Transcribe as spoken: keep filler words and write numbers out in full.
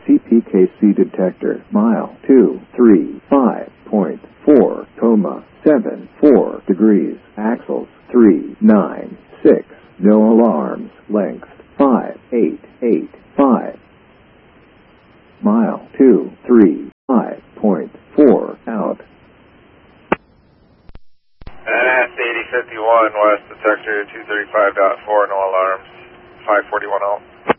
C P K C detector, mile two three five point four, coma seven four degrees, axles three nine six, no alarms, length five eight eight five, mile two three five point four, out. That's eighty fifty-one, west detector two thirty-five point four, no alarms, five forty-one out.